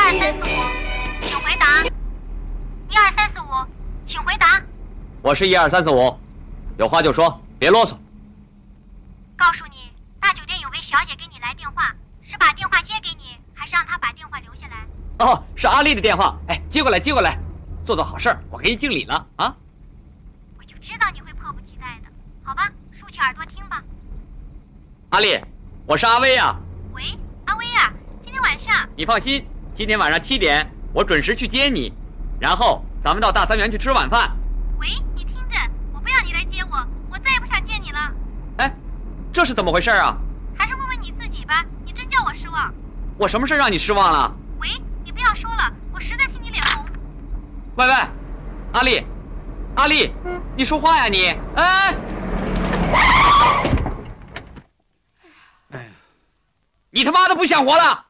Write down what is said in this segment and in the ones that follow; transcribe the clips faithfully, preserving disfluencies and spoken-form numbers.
二三四五，请回答。一二三四五，请回答。 我是一二三四五，有话就说，别啰嗦。 告诉你，大酒店有位小姐给你来电话，是把电话接给你，还是让她把电话留下来？ 哦，是阿丽的电话。哎，接过来，接过来，做做好事儿，我给你敬礼了啊！ 我就知道你会迫不及待的。好吧，竖起耳朵听吧。 阿丽，我是阿威呀、啊。 喂，阿威呀、啊，今天晚上…… 你放心，今天晚上七点我准时去接你，然后咱们到大三元去吃晚饭。 喂，你听着，我不要你来接我，我再也不想见你了。 哎，这是怎么回事啊？ 还是问问你自己吧，你真叫我失望。 我什么事让你失望了？ 喂，你不要说了，我实在替你脸红。 喂喂，阿丽，阿丽，你说话呀你！哎，哎，你他妈的不想活了！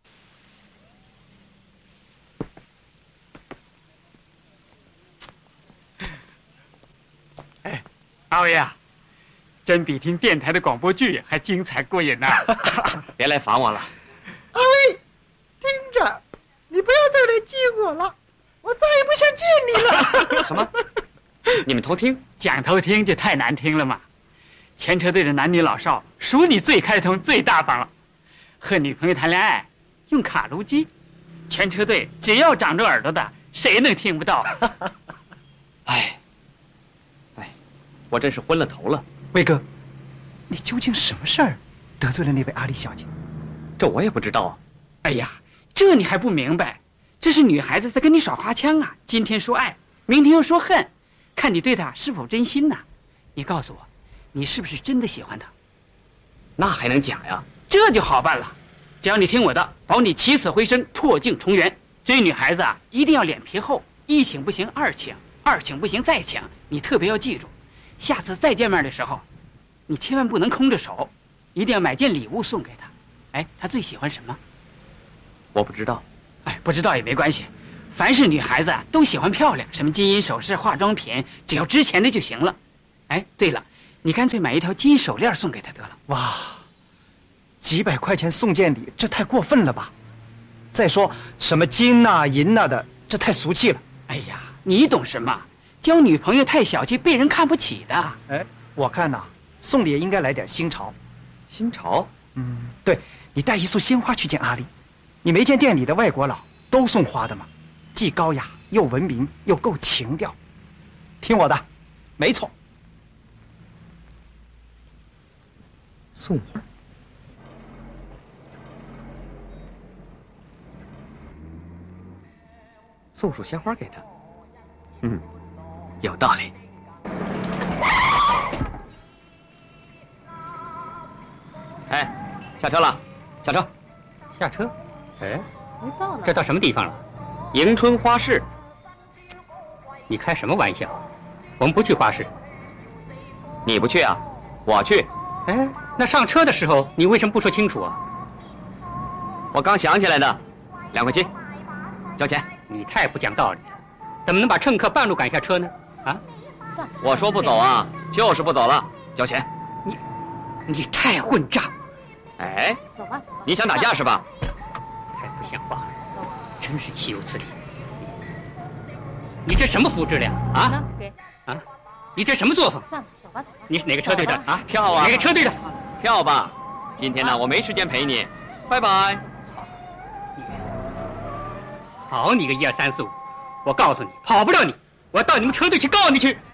哎，阿威啊，真比听电台的广播剧还精彩过瘾呢、啊！ 别来烦我了， 阿威，听着，你不要再来接我了，我再也不想见你了。 什么？你们偷听？ 讲偷听就太难听了嘛！前车队的男女老少数你最开通、最大方了。和女朋友谈恋爱用卡路机，全车队只要长着耳朵的，谁能听不到？ 哎，哎，我真是昏了头了。 威哥，你究竟什么事儿得罪了那位阿丽小姐？ 这我也不知道啊。 哎呀，这你还不明白？这是女孩子在跟你耍花枪啊！今天说爱，明天又说恨，看你对她是否真心呐、啊？你告诉我，你是不是真的喜欢她？ 那还能假呀？ 这就好办了，只要你听我的，保你起死回生，破镜重圆。追女孩子啊，一定要脸皮厚，一请不行二请，二请不行再请。你特别要记住，下次再见面的时候，你千万不能空着手，一定要买件礼物送给她。哎，她最喜欢什么？ 我不知道。 哎，不知道也没关系，凡是女孩子啊都喜欢漂亮，什么金银首饰、化妆品，只要值钱的就行了。哎，对了，你干脆买一条金手链送给她得了。 哇，几百块钱送件礼，这太过分了吧？再说什么金呐、银呐的，这太俗气了。 哎呀，你懂什么？交女朋友太小气，被人看不起的。 哎，我看呐，送礼应该来点新潮。 新潮？ 嗯，对，你带一束鲜花去见阿丽。你没见店里的外国佬都送花的吗？既高雅又文明又够情调。听我的，没错。 送花。送束鲜花给他，嗯，有道理。哎，下车了，下车， 下车。哎， 没到呢。 这到什么地方了？ 迎春花市。 你开什么玩笑？我们不去花市。 你不去啊？我去。 哎，那上车的时候你为什么不说清楚啊？ 我刚想起来的，两块七，交钱。 你太不讲道理了，怎么能把乘客半路赶下车呢？啊！ 算了， 我说不走啊，就是不走了，交钱。 你，你太混账！ 哎， 走吧走吧。 你想打架是吧？ 太不像话了，真是岂有此理！你这什么服质量啊？ 给啊！你这什么作风？ 算了，走吧走吧。 你是哪个车队的啊？ 跳啊！ 哪个车队的？ 跳吧！今天呢，我没时间陪你，拜拜。 好你个一二三四五，我告诉你，跑不了你，我要到你们车队去告你去。